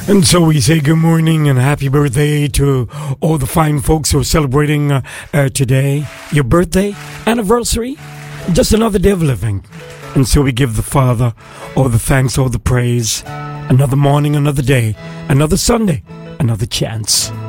And so we say good morning and happy birthday to all the fine folks who are celebrating today. Your birthday, anniversary, just another day of living. And so we give the Father all the thanks, all the praise. Another morning, another day, another Sunday, another chance.